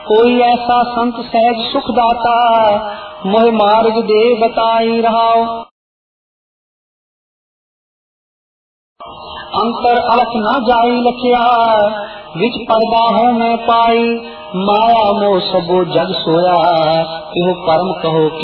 कोई ऐसा संत सहज सुख दाता, मोह मार्ग दे बताई रहाओ। अंतर अलख न जाई लखिया, विच पर्दा हो मैं पाई, माया मोह सबो जग सोया, इहो परम कहो